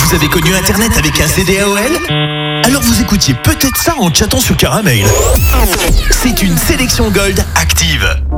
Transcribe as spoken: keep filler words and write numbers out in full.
Vous avez connu Internet avec un C D A O L? Alors vous écoutiez peut-être ça en chattant sur Caramel. C'est une sélection Gold active.